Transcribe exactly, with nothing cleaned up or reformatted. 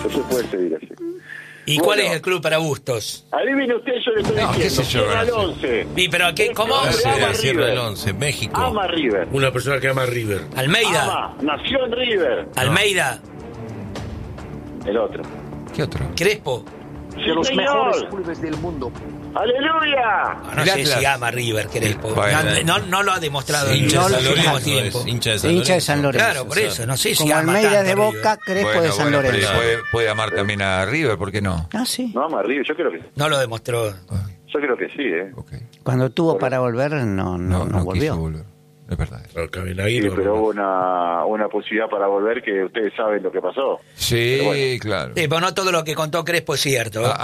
No se puede seguir así. ¿Y Bueno. cuál es el club para Bustos? Adivine usted, yo le estoy No, qué diciendo. sé yo, cien al gracias. once. ¿Y pero qué, cómo? Hombre, Hace ama cierre River. del once, México. Ama River. Una persona que ama a River. Almeida. Ama. Nació en River. Almeida. El otro. ¿Qué otro? Crespo. De los mejores clubes del mundo. ¡Aleluya! No, no El sé Atlas. si ama a River Crespo. Bueno. No, no, no lo ha demostrado en Hincha los de San últimos Lorenzo, tiempos. es hincha de San Hincha de San Lorenzo. Claro, por eso, no sé si Como ama Almeida tanto de a River. Boca, Crespo Bueno, de San bueno, pero Lorenzo. puede, puede amar también a River, ¿por qué no? Ah, sí. No ama River, yo creo que No lo demostró. yo creo que sí, ¿eh? Ok. Cuando tuvo para volver, no, no, No, no, no, volvió. quiso volver. Es verdad. Claro, Sí, Cabinaguino, pero no. hubo una, una posibilidad para volver que ustedes saben lo que pasó. Sí, Pero bueno. claro. Sí, pero no todo lo que contó Crespo es cierto. Ah,